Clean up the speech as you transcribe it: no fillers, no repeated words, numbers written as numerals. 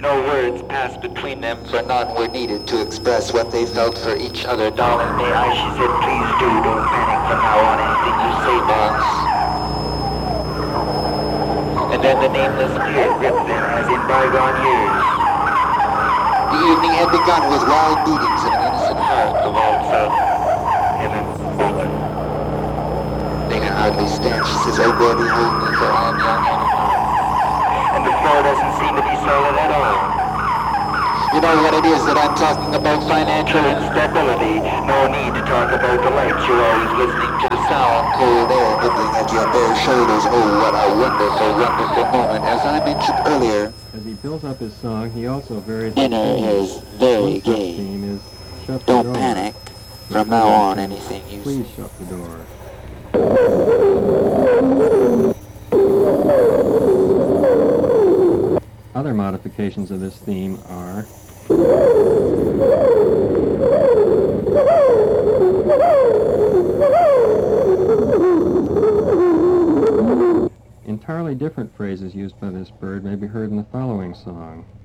No words passed between them, for none were needed to express what they felt for each other. Darling, may I, she said, please do, don't panic from now on. Anything you say, boss. And then the nameless fear gripped them as in bygone years. The evening had begun with wild beatings of an innocent heart. The walls of heaven's open. They can hardly stand. She says, oh, baby, hold me, for I am young and alone. And the floor doesn't seem to be solid at all. You know what it is that I'm talking about? Financial instability. No need to talk about the lights. You're always listening to the sound. Cold air nibbling at your bare shoulders. Oh, what a wonderful, wonderful moment. As I mentioned earlier, as he builds up his song, he also varies. Dinner is very gay. Theme is shut the Don't door. panic. From now on, anything you Please shut the door. Other modifications of this theme are entirely different phrases used by this bird may be heard in the following song.